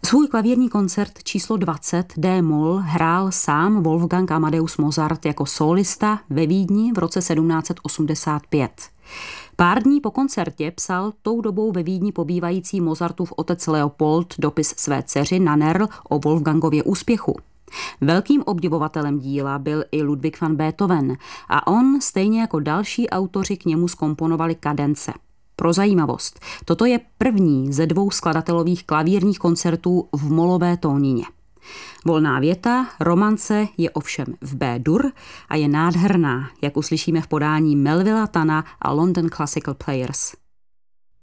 Svůj klavírní koncert číslo 20 D-moll hrál sám Wolfgang Amadeus Mozart jako sólista ve Vídni v roce 1785. Pár dní po koncertě psal tou dobou ve Vídni pobývající Mozartův otec Leopold dopis své dceři Nannerl o Wolfgangově úspěchu. Velkým obdivovatelem díla byl i Ludwig van Beethoven a on, stejně jako další autoři, k němu zkomponovali kadence. Pro zajímavost, toto je první ze 2 skladatelových klavírních koncertů v molové tónině. Volná věta, romance je ovšem v B-dur a je nádherná, jak uslyšíme v podání Melvilla Tana a London Classical Players.